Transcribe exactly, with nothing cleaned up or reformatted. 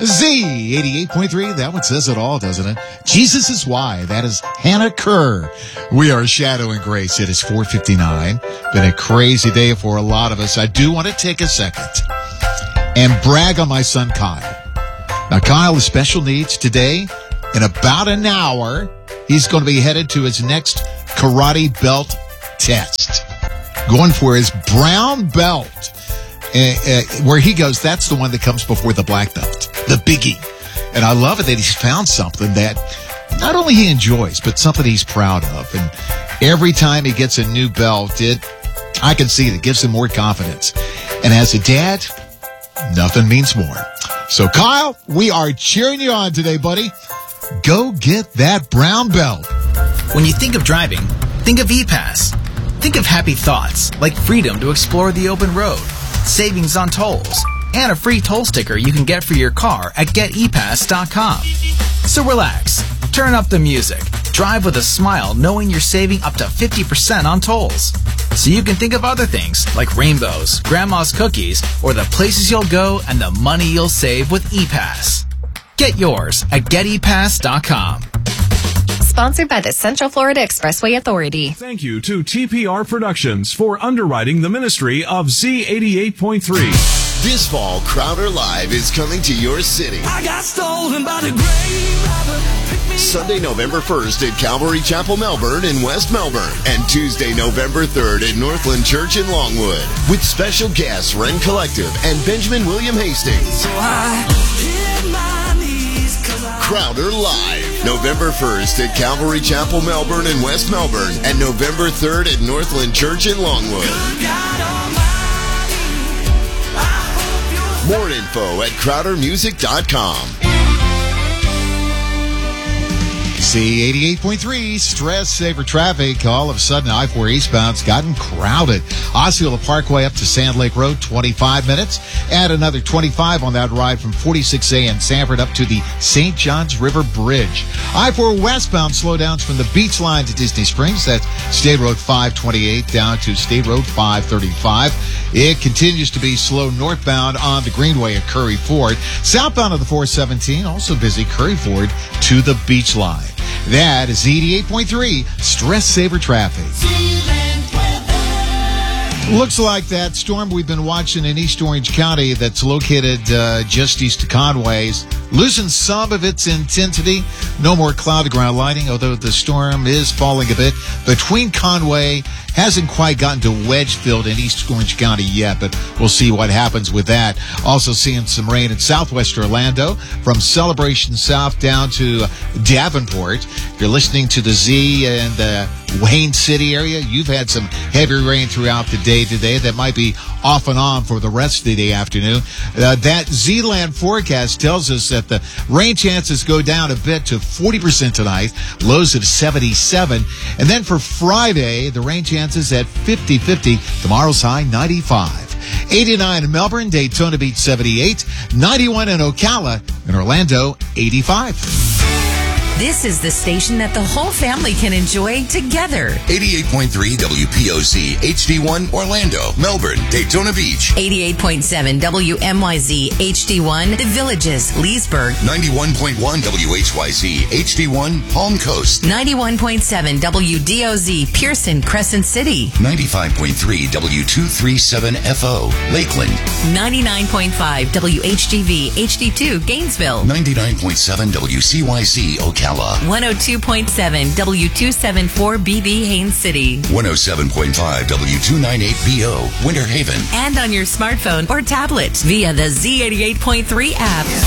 Z eighty-eight point three, that one says it all, doesn't it? Jesus is Why. That is Hannah Kerr. We are Shadow and Grace. It is four fifty-nine. Been a crazy day for a lot of us. I do want to take a second and brag on my son, Kyle. Now, Kyle has special needs today. In about an hour, he's going to be headed to his next karate belt test. Going for his brown belt. Uh, uh, where he goes, that's the one that comes before the black belt, the biggie. And I love it that he's found something that not only he enjoys, but something he's proud of. And every time he gets a new belt, it, I can see it, it gives him more confidence. And as a dad, nothing means more. So, Kyle, we are cheering you on today, buddy. Go get that brown belt. When you think of driving, think of E-Pass. Think of happy thoughts, like freedom to explore the open road, savings on tolls, and a free toll sticker you can get for your car at get e pass dot com. So relax, turn up the music, drive with a smile knowing you're saving up to fifty percent on tolls. So you can think of other things like rainbows, grandma's cookies, or the places you'll go and the money you'll save with E-Pass. Get yours at get e pass dot com. Sponsored by the Central Florida Expressway Authority. Thank you to T P R Productions for underwriting the ministry of Z eighty-eight point three. This fall, Crowder Live is coming to your city. I got stolen by the grave robber. Sunday, November first at Calvary Chapel, Melbourne in West Melbourne. And Tuesday, November third at Northland Church in Longwood. With special guests Ren Collective and Benjamin William Hastings. So I hit my knees 'cause I... Crowder Live, November first at Calvary Chapel, Melbourne in West Melbourne. And November third at Northland Church in Longwood. More info at crowder music dot com. Z eighty-eight point three, stress saver traffic. All of a sudden, I four eastbound's gotten crowded. Osceola Parkway up to Sand Lake Road, twenty-five minutes. Add another twenty-five on that ride from forty-six A and Sanford up to the Saint Johns River Bridge. I four westbound slowdowns from the beach line to Disney Springs. That's State Road five twenty-eight down to State Road five thirty-five. It continues to be slow northbound on the Greenway at Curry Ford. Southbound of the four seventeen, also busy Curry Ford to the beach line. That is eighty-eight point three, stress saver traffic. Looks like that storm we've been watching in East Orange County that's located uh, just east of Conway is losing some of its intensity. No more cloud-to-ground lighting, although the storm is falling a bit. Between Conway, hasn't quite gotten to Wedgefield in East Orange County yet, but we'll see what happens with that. Also seeing some rain in southwest Orlando from Celebration South down to Davenport. If you're listening to the Z and the Wayne City area, you've had some heavy rain throughout the day today. That might be off and on for the rest of the afternoon. Uh, that Z-Land forecast tells us that the rain chances go down a bit to forty percent tonight, lows of seventy-seven. And then for Friday, the rain chances at fifty-fifty. Tomorrow's high, ninety-five. eighty-nine in Melbourne, Daytona Beach, seventy-eight. ninety-one in Ocala, and Orlando, eighty-five. This is the station that the whole family can enjoy together. eighty-eight point three W P O Z H D one Orlando, Melbourne, Daytona Beach. eighty-eight point seven W M Y Z H D one The Villages, Leesburg. ninety-one point one W H Y Z H D one Palm Coast. ninety-one point seven W D O Z Pearson, Crescent City. ninety-five point three W two thirty-seven F O Lakeland. ninety-nine point five W H G V H D two Gainesville. ninety-nine point seven W C Y Z Ocala. one oh two point seven W two seventy-four B B Haines City. one oh seven point five W two ninety-eight B O Winter Haven. And on your smartphone or tablet via the Z eighty-eight point three app.